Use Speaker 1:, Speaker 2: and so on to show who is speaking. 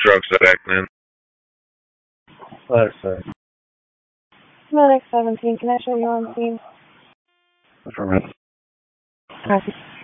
Speaker 1: trucks back then.
Speaker 2: What, sir?
Speaker 3: Medic 17, can I show you on scene?
Speaker 2: Affirmative.
Speaker 3: Copy.